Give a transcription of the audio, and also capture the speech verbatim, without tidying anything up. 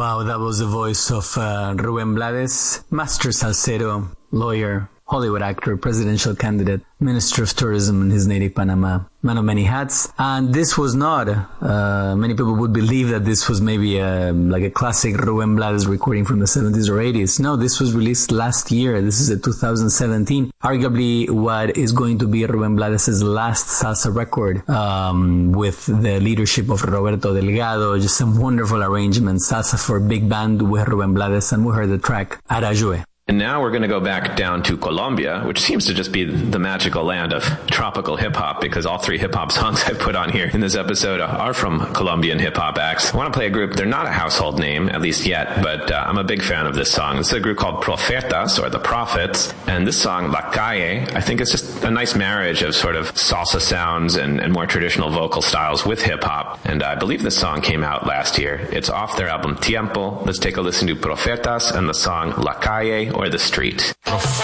Wow, that was the voice of uh, Rubén Blades, master salsero, lawyer, Hollywood actor, presidential candidate, minister of tourism in his native Panama, man of many hats. And this was not, uh, many people would believe that this was maybe a, like a classic Rubén Blades recording from the seventies or eighties. No, this was released last year. This is a two thousand seventeen, arguably what is going to be Rubén Blades' last salsa record, um, with the leadership of Roberto Delgado, just some wonderful arrangements, salsa for big band with Rubén Blades, and we heard the track Arayue. And now we're going to go back down to Colombia, which seems to just be the magical land of tropical hip-hop, because all three hip-hop songs I've put on here in this episode are from Colombian hip-hop acts. I want to play a group. They're not a household name, at least yet, but uh, I'm a big fan of this song. This is a group called Profetas, or The Prophets, and this song, La Calle, I think is just a nice marriage of sort of salsa sounds and, and more traditional vocal styles with hip-hop, and I believe this song came out last year. It's off their album Tiempo. Let's take a listen to Profetas and the song La Calle, or The Street.